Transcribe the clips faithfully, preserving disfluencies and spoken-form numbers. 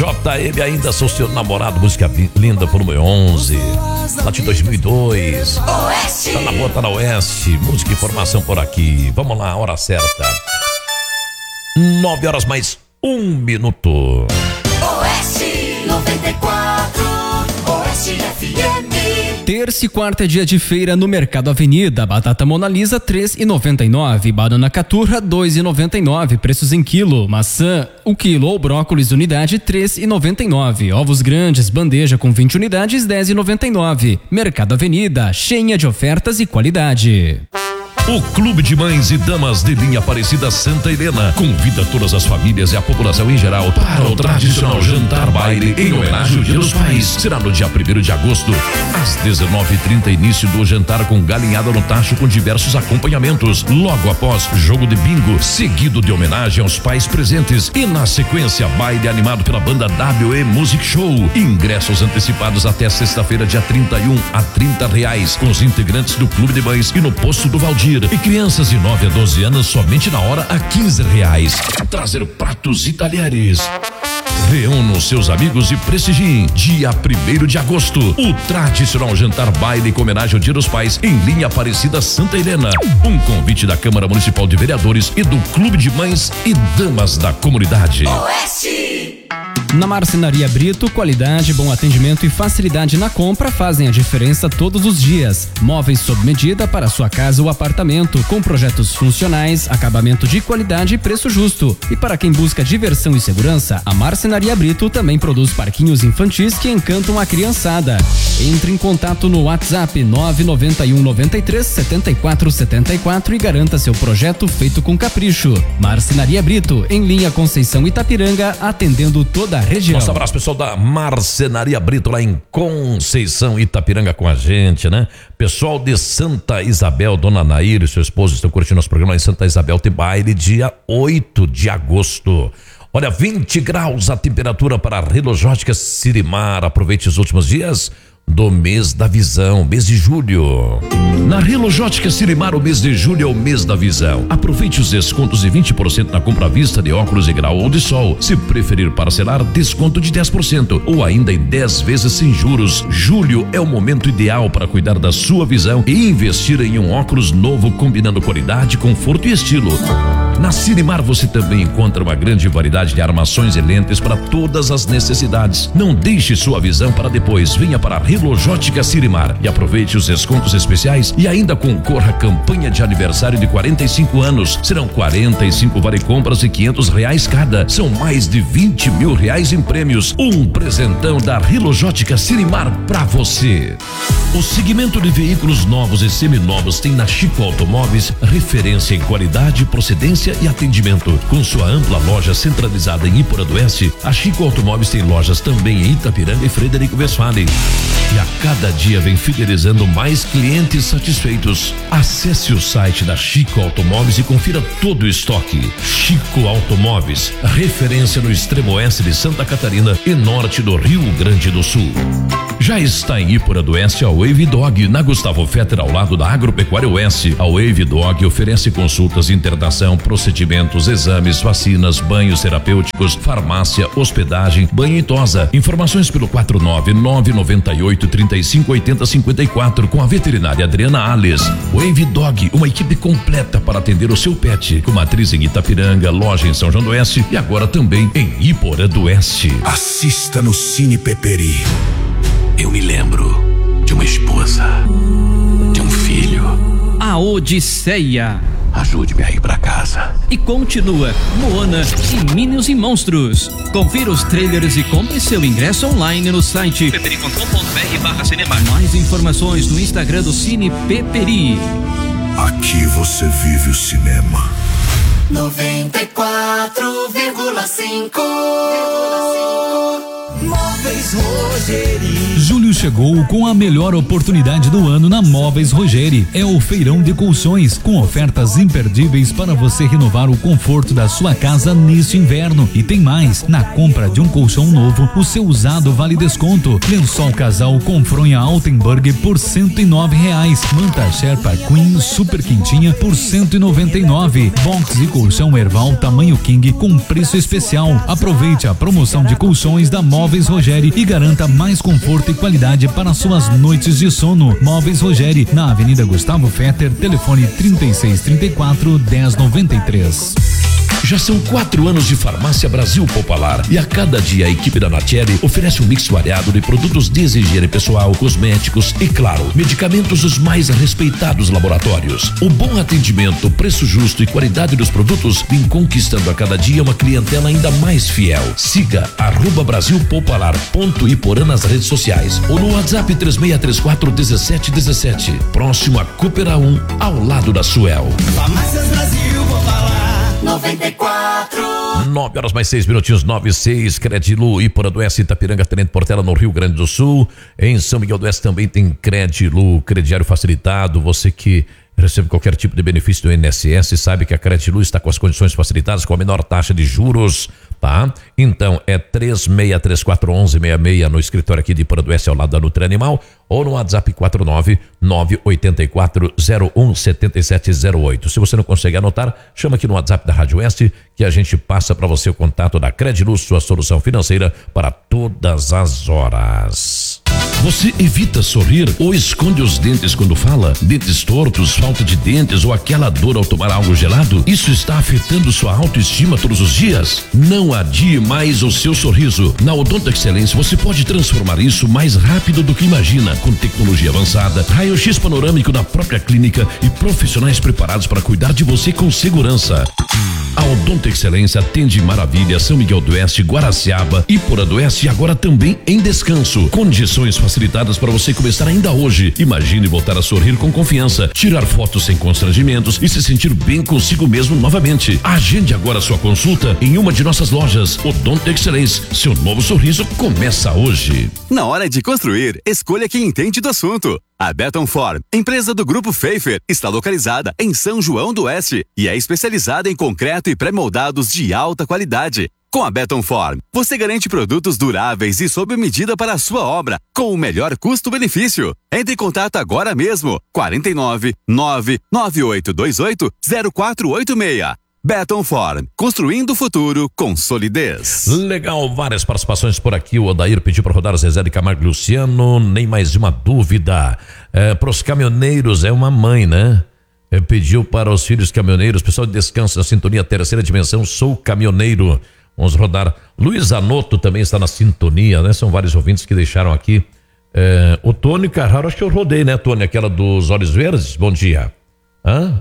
J M ainda sou seu namorado, música linda, volume onze, lá de dois mil e dois. Oeste. Tá na boa, tá na Oeste, música e informação por aqui. Vamos lá, hora certa. Nove horas mais um minuto. Oeste noventa e quatro, Oeste F M. Terça e quarta é dia de feira no Mercado Avenida. Batata Mona Lisa três reais e noventa e nove, banana caturra dois reais e noventa e nove, preços em quilo. Maçã, o quilo ou brócolis unidade três reais e noventa e nove. Ovos grandes, bandeja com vinte unidades dez reais e noventa e nove. Mercado Avenida, cheia de ofertas e qualidade. O Clube de Mães e Damas de Linha Aparecida Santa Helena convida todas as famílias e a população em geral para o tradicional jantar baile em homenagem ao Dia dos Pais. Será no dia primeiro de agosto, às dezenove e trinta, início do jantar com galinhada no tacho com diversos acompanhamentos. Logo após, jogo de bingo, seguido de homenagem aos pais presentes. E na sequência, baile animado pela banda W E Music Show. Ingressos antecipados até sexta-feira, dia trinta e um, a trinta reais, com os integrantes do Clube de Mães e no Posto do Valdir. E crianças de nove a doze anos somente na hora a quinze reais. Trazer pratos e talheres. Reúna os seus amigos e prestigiem dia primeiro de agosto o tradicional jantar baile com homenagem ao Dia dos Pais em Linha Aparecida Santa Helena. Um convite da Câmara Municipal de Vereadores e do Clube de Mães e Damas da Comunidade. Oeste. Na Marcenaria Brito, qualidade, bom atendimento e facilidade na compra fazem a diferença todos os dias. Móveis sob medida para sua casa ou apartamento, com projetos funcionais, acabamento de qualidade e preço justo. E para quem busca diversão e segurança, a Marcenaria Brito também produz parquinhos infantis que encantam a criançada. Entre em contato no WhatsApp nove nove um nove três sete quatro sete quatro e garanta seu projeto feito com capricho. Marcenaria Brito, em linha Conceição Itapiranga, atendendo toda a região. Nosso abraço, pessoal da Marcenaria Brito lá em Conceição Itapiranga com a gente, né? Pessoal de Santa Isabel, Dona Nair e seu esposo estão curtindo nosso programa lá em Santa Isabel. Tem baile dia oito de agosto. Olha, vinte graus a temperatura para a Relogótica Sirimar. Aproveite os últimos dias do mês da visão, mês de julho. Na Relogótica Sirimar, o mês de julho é o mês da visão. Aproveite os descontos de vinte por cento na compra à vista de óculos de grau ou de sol. Se preferir parcelar, desconto de dez por cento ou ainda em dez vezes sem juros. Julho é o momento ideal para cuidar da sua visão e investir em um óculos novo combinando qualidade, conforto e estilo. Na Sirimar você também encontra uma grande variedade de armações e lentes para todas as necessidades. Não deixe sua visão para depois. Venha para a Relogótica Sirimar e aproveite os descontos especiais e ainda concorra à campanha de aniversário de quarenta e cinco anos. Serão quarenta e cinco vale compras de quinhentos reais cada. São mais de vinte mil reais em prêmios. Um presentão da Relogótica Sirimar para você. O segmento de veículos novos e seminovos tem na Chico Automóveis referência em qualidade, procedência e atendimento. Com sua ampla loja centralizada em Iporã do Oeste, a Chico Automóveis tem lojas também em Itapiranga e Frederico Westphalen. E a cada dia vem fidelizando mais clientes satisfeitos. Acesse o site da Chico Automóveis e confira todo o estoque. Chico Automóveis, referência no extremo oeste de Santa Catarina e norte do Rio Grande do Sul. Já está em Iporã do Oeste a Wave Dog, na Gustavo Fetter, ao lado da Agropecuária Oeste. A Wave Dog oferece consultas de internação, procedimentos, exames, vacinas, banhos terapêuticos, farmácia, hospedagem, banho e tosa. Informações pelo quatro nove nove nove oito três cinco oito zero cinco quatro com a veterinária Adriana Alves. Wave Dog, uma equipe completa para atender o seu pet, com matriz em Itapiranga, loja em São João do Oeste e agora também em Iporã do Oeste. Assista no Cine Peperi. Eu me lembro de uma esposa, de um filho. A Odisseia. Ajude-me a ir pra casa. E continua Moana e Minions e Monstros. Confira os trailers e compre seu ingresso online no site peperi ponto com ponto br barra cinema. Mais informações no Instagram do Cine Peperi. Aqui você vive o cinema. noventa e quatro vírgula cinco. Móveis Rose. Julho chegou com a melhor oportunidade do ano na Móveis Rogeri. É o feirão de colchões, com ofertas imperdíveis para você renovar o conforto da sua casa neste inverno. E tem mais, na compra de um colchão novo, o seu usado vale desconto. Lençol casal com fronha Altenburg por cento e nove reais. Manta Sherpa Queen super quentinha por cento e noventa e nove. Box e colchão Erval tamanho King com preço especial. Aproveite a promoção de colchões da Móveis Rogeri e garanta mais conforto e qualidade para suas noites de sono. Móveis Rogeri, na Avenida Gustavo Fetter, telefone trinta e seis, trinta e quatro, dez, noventa e três. Já são quatro anos de Farmácia Brasil Popular e a cada dia a equipe da Natieri oferece um mix variado de produtos de higiene pessoal, cosméticos e, claro, medicamentos dos mais respeitados laboratórios. O bom atendimento, preço justo e qualidade dos produtos vem conquistando a cada dia uma clientela ainda mais fiel. Siga arroba Brasil Popular ponto Iporã nas redes sociais ou no WhatsApp três seis três quatro, um sete um sete. Próximo a Coopera um, ao lado da Suel. Farmácias Brasil Popular noventa e quatro. nove horas mais seis minutinhos, nove e seis. Credilu, Iporã do Oeste, Itapiranga, Tenente Portela, no Rio Grande do Sul. Em São Miguel do Oeste também tem Credilu, crediário facilitado. Você que recebe qualquer tipo de benefício do I N S S, sabe que a Credilu está com as condições facilitadas, com a menor taxa de juros, tá? Então é três seis três quatro, um um seis seis no escritório aqui de Iporã do Oeste, ao lado da Nutri Animal, ou no WhatsApp quatro nove nove oito quatro zero um sete sete zero oito. Se você não consegue anotar, chama aqui no WhatsApp da Rádio Oeste, que a gente passa para você o contato da Credilu, sua solução financeira para todas as horas. Você evita sorrir ou esconde os dentes quando fala? Dentes tortos, falta de dentes ou aquela dor ao tomar algo gelado? Isso está afetando sua autoestima todos os dias? Não adie mais o seu sorriso. Na Odonto Excelência você pode transformar isso mais rápido do que imagina, com tecnologia avançada, raio-x panorâmico na própria clínica e profissionais preparados para cuidar de você com segurança. A Odonto Excelência atende Maravilha, São Miguel do Oeste, Guaraciaba, Iporã do Oeste e agora também em Descanso. Condições facilitadas para você começar ainda hoje. Imagine voltar a sorrir com confiança, tirar fotos sem constrangimentos e se sentir bem consigo mesmo novamente. Agende agora sua consulta em uma de nossas lojas. Odonto Excelência, seu novo sorriso começa hoje. Na hora de construir, escolha quem entende do assunto. A Betonform, empresa do Grupo Pfeiffer, está localizada em São João do Oeste e é especializada em concreto e pré-moldados de alta qualidade. Com a Betonform, você garante produtos duráveis e sob medida para a sua obra, com o melhor custo-benefício. Entre em contato agora mesmo, quarenta e nove, nove nove oito dois oito, zero quatro oito seis. Betonform, construindo o futuro com solidez. Legal, várias participações por aqui. O Odair pediu para rodar Zezé de Camargo e Luciano. Nem mais uma dúvida. É, para os caminhoneiros, é uma mãe, né? É, pediu para os filhos caminhoneiros, pessoal de Descanso na sintonia, terceira dimensão, sou caminhoneiro. Vamos rodar. Luiz Anoto também está na sintonia, né? São vários ouvintes que deixaram aqui. É, o Tônio Carraro, acho que eu rodei, né, Tônio? Aquela dos Olhos Verdes. Bom dia. Hã?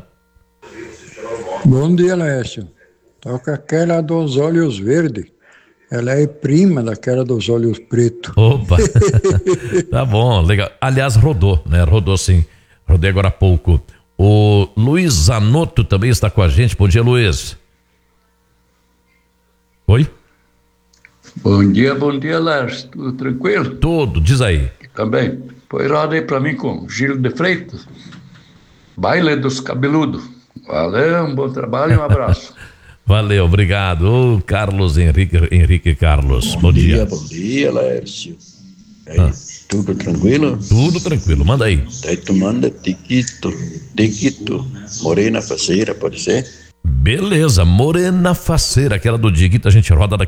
Bom dia, Lécio. Toca aquela dos Olhos Verdes. Ela é prima daquela dos Olhos Pretos. Opa! Tá bom, legal. Aliás, rodou, né? Rodou sim. Rodei agora há pouco. O Luiz Zanotto também está com a gente. Bom dia, Luiz. Oi? Bom dia, bom dia, Lécio. Tudo tranquilo? Tudo, diz aí. Também. Põe roda aí pra mim com Gil de Freitas. Baile dos Cabeludos. Valeu, um bom trabalho e um abraço. Valeu, obrigado. Ô, Carlos Henrique, Henrique Carlos, bom, bom dia. dia. Bom dia, Lércio. Aí, ah. Tudo tranquilo? Tudo tranquilo, manda aí. Daí tu manda tiquito, tiquito, morena faceira, pode ser? Beleza, morena faceira, aquela do Diguito, a gente roda daqui